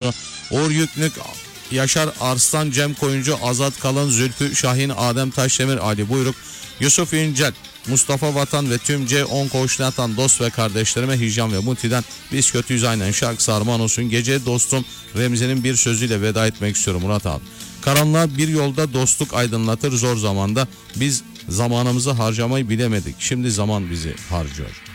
Tosun'u, Uğur Yüklük, Yaşar Arslan, Cem Koyuncu, Azat Kalın, Zülfü Şahin, Adem Taşdemir, Ali Buyruk, Yusuf İncel, Mustafa Vatan ve tüm C10 koğuşuna atan dost ve kardeşlerime Hicam ve Muti'den Biz Kötüyüz Aynen şarkısı armağan olsun. Gece dostum Remzi'nin bir sözüyle veda etmek istiyorum Murat abi. Karanlığa bir yolda dostluk aydınlatır zor zamanda. Biz zamanımızı harcamayı bilemedik. Şimdi zaman bizi harcıyor.